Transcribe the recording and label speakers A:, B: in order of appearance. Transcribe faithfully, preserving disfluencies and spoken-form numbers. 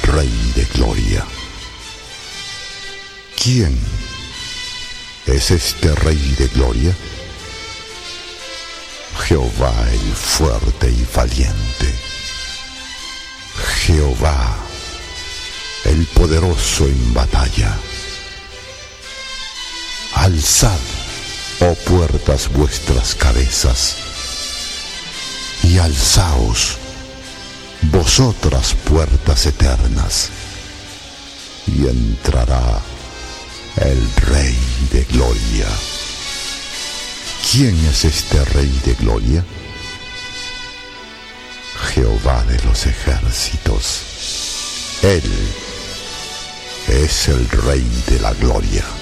A: Rey de Gloria. ¿Quién es este Rey de Gloria? Jehová el fuerte y valiente, Jehová el poderoso en batalla. Alzad, oh puertas, vuestras cabezas, y alzaos, vosotras puertas eternas, y entrará el Rey de Gloria. ¿Quién es este Rey de Gloria? Jehová de los ejércitos. Él es el Rey de la Gloria.